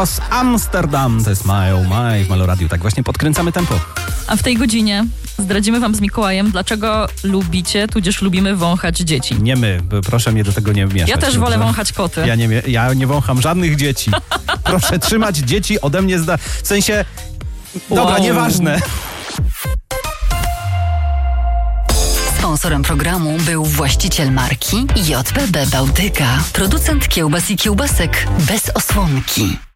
z Amsterdam. To jest My w Meloradiu. Tak właśnie podkręcamy tempo. A w tej godzinie zdradzimy wam z Mikołajem, dlaczego lubicie, tudzież lubimy wąchać dzieci. Nie my, proszę mnie do tego nie mieszać. Ja też wolę wąchać koty. Ja nie wącham żadnych dzieci. Proszę trzymać dzieci ode mnie w sensie... Dobra, nieważne. Sponsorem programu był właściciel marki JBB Bałtyka, producent kiełbas i kiełbasek bez osłonki.